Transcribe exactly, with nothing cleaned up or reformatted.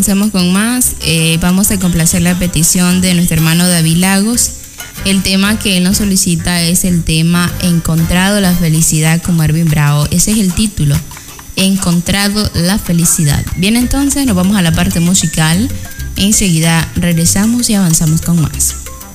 avancemos con más. Eh, vamos a complacer la petición de nuestro hermano David Lagos. El tema que él nos solicita es el tema Encontrado la felicidad con Marvin Bravo. Ese es el título, Encontrado la felicidad. Bien, entonces nos vamos a la parte musical. Enseguida regresamos y avanzamos con más.